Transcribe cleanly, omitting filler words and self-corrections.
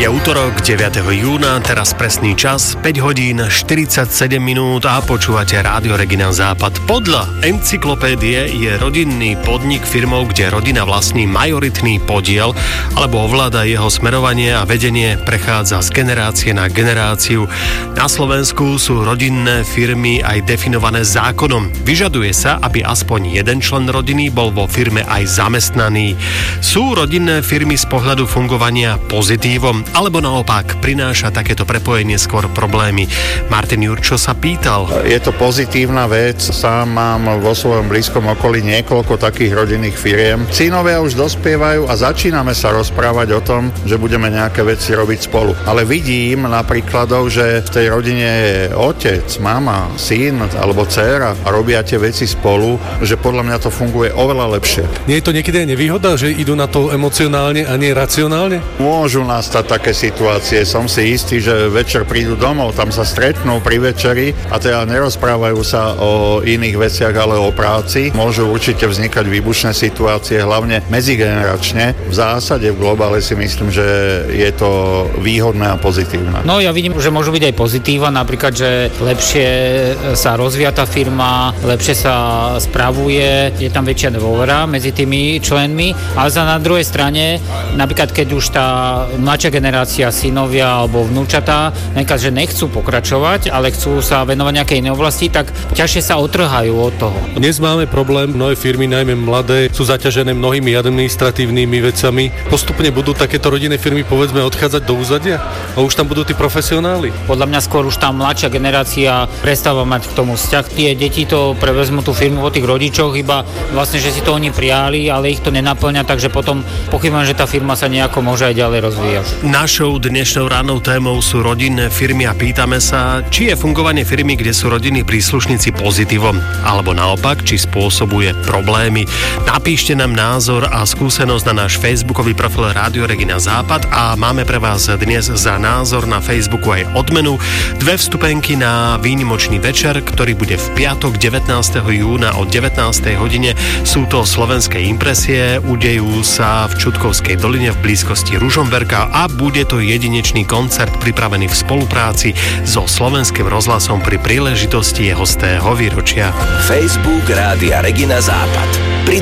Je útorok 9. júna, teraz presný čas, 5 hodín 47 minút a počúvate Rádio Regina Západ. Podľa encyklopédie je rodinný podnik firmou, kde rodina vlastní majoritný podiel alebo ovláda jeho smerovanie a vedenie prechádza z generácie na generáciu. Na Slovensku sú rodinné firmy aj definované zákonom. Vyžaduje sa, aby aspoň jeden člen rodiny bol vo firme aj zamestnaný. Sú rodinné firmy z pohľadu fungovania pozitívom, alebo naopak prináša takéto prepojenie skôr problémy? Martin Jurčo sa pýtal. Je to pozitívna vec, sám mám vo svojom blízkom okolí niekoľko takých rodinných firiem. Synovia už dospievajú a začíname sa rozprávať o tom, že budeme nejaké veci robiť spolu. Ale vidím napríklad, že v tej rodine je otec, mama, syn alebo dcéra a robia tie veci spolu, že podľa mňa to funguje oveľa lepšie. Nie je to niekedy aj nevýhoda, že idú na to emocionálne a nie racionálne? Môžu nastať také situácie. Som si istý, že večer prídu domov, tam sa stretnú pri večeri a teda nerozprávajú sa o iných veciach, ale o práci. Môžu určite vznikať výbušné situácie, hlavne medzigeneračne. V zásade v globále si myslím, že je to výhodné a pozitívne. No ja vidím, že môžu byť aj pozitíva, napríklad, že lepšie sa rozvíja tá firma, lepšie sa spravuje, je tam väčšia dôvera medzi tými členmi, ale na druhej strane, napríklad keď už tá mladšia generácia, synovia alebo vnúčatá, napríklad, že nechcú pokračovať, ale chcú sa venovať nejakej inej oblasti, tak ťažšie sa otrhajú od toho. Dnes máme problém, mnohé firmy, najmä mladé, sú zaťažené mnohými administratívnymi vecami. Postupne budú takéto rodinné firmy, povedzme, odchádzať do úzadia a už tam budú tí profesionáli. Podľa mňa skôr už tá mladšia generácia prestáva mať k tomu vzťah. Tie deti to prevezmú tú firmu od tých rodičov, iba vlastne, že si to oni prijali, ale ich to nenaplňa, takže potom pochybujem, že tá firma sa nejako môže aj ďalej rozvíjať. Našou dnešnou rannou témou sú rodinné firmy a pýtame sa, či je fungovanie firmy, kde sú rodinní príslušníci pozitívom, alebo naopak, či spôsobuje problémy. Napíšte nám názor a skúsenosť na náš facebookový profil Rádio Regina Západ a máme pre vás dnes za názor na Facebooku aj odmenu. 2 vstupenky na výnimočný večer, ktorý bude v piatok 19. júna o 19. hodine. Sú to slovenské impresie, udejú sa v Čudkovskej doline v blízkosti Ružomberka a bude to jedinečný koncert pripravený v spolupráci so Slovenským rozhlasom pri príležitosti jeho 100. výročia. Facebook Rádia Regina Západ.